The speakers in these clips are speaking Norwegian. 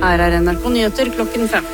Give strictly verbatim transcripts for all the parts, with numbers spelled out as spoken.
Her er N R K Nyheter klokken fem.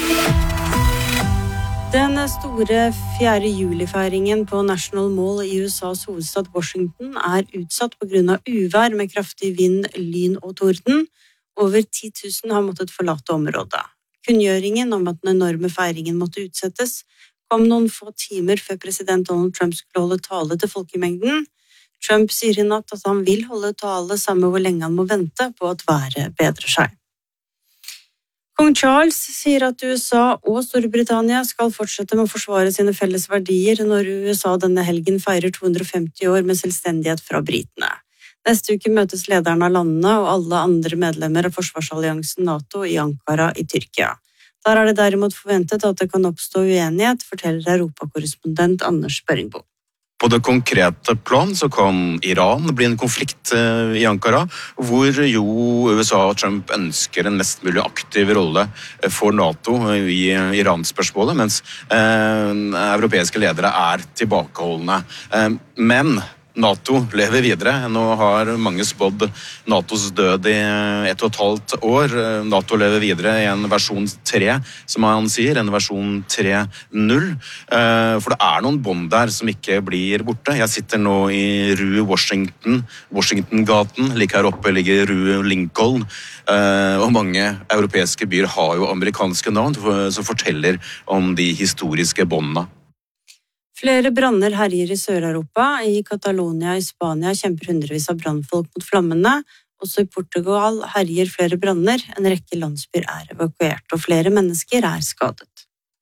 Den store fjerde juli-feiringen på National Mall i U S A's hovedstad Washington er utsatt på grunn av uvær med kraftig vind, lyn og torden. Over ti tusen har måttet forlate området. Kunngjøringen om at den enorme feiringen måtte utsettes, kom noen få timer før president Donald Trump skulle holde tale til folkemengden. Trump sier i natt at han vil holde tale samme hvor lenge han må vente på at været bedrer seg. Kong Charles sier at U S A og Storbritannia skal fortsette med å forsvare sine felles verdier når U S A denne helgen feirer to hundre og femti år med selvstendighet fra britene. Neste uke møtes lederne av landene og alle andre medlemmer av forsvarsalliansen NATO i Ankara i Tyrkia. Der er det derimot forventet at det kan oppstå uenighet, forteller europakorrespondent Anders Børringbo. På det konkrete plan så kan Iran bli en konflikt i Ankara, hvor jo U S A og Trump ønsker en mest mulig aktiv rolle for NATO i Iran-spørsmålet, mens eh, europeiske ledere er tilbakeholdende. Eh, men NATO lever videre. Nå har mange spådd NATOs død i ett og et halvt år. NATO lever videre i en versjon tre, som han sier, en versjon tre punkt null. For det er noen bånd der som ikke blir borte. Jeg sitter nå i Rue Washington, Washington-gaten. Like her oppe ligger Rue Lincoln. Og mange europeiske byer har jo amerikanske navn som forteller om de historiske båndene. Flere branner herjer i Sør-Europa. I Catalonia i Spania kjemper hundrevis av brannfolk mot flammene. Også i Portugal herjer flere branner. En rekke landsbyer er evakuert, og flere mennesker er skadet.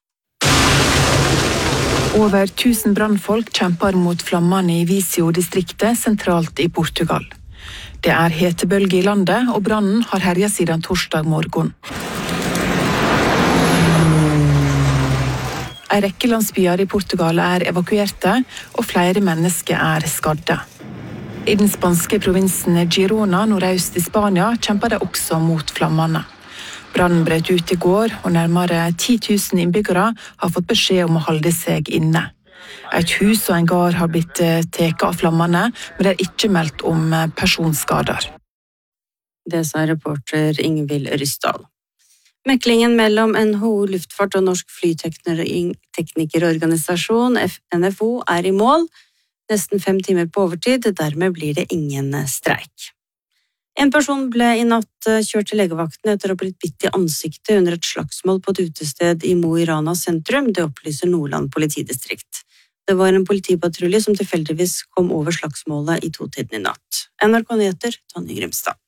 Over tusen brannfolk kjemper mot flammene i Viseu-distriktet sentralt i Portugal. Det er hetebølge i landet, og brannen har herjet siden torsdag morgen. En rekke landsbyer i Portugal er evakuerte, og flere mennesker er skadde. I den spanske provinsen Girona, nordøst i Spania, kjemper de også mot flammene. Brannen brøt ut i går, og nærmere ti tusen innbyggere har fått beskjed om å holde seg inne. Et hus og en gard har blitt tatt av flammene, men det er ikke meldt om personskader. Det sa reporter Ingvild Ryssdal. Meklingen mellom N H O Luftfart og Norsk Flyteknikerorganisasjon N F O er i mål. Nesten fem timer på overtid, dermed blir det ingen streik. En person ble i natt kjørt til legevakten etter å ha blitt bitt i ansiktet under et slagsmål på et utested i Mo i Rana sentrum, det opplyser Nordland politidistrikt. Det var en politipatrulje som tilfeldigvis kom over slagsmålet i totiden i natt. N R K Nyheter, Tonje Grimstad.